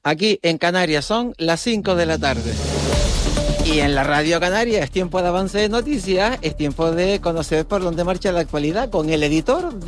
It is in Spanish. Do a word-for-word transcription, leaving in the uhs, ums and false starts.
Aquí en Canarias son las cinco de la tarde. Y en la Radio Canaria es tiempo de avance de noticias, es tiempo de conocer por dónde marcha la actualidad con el editor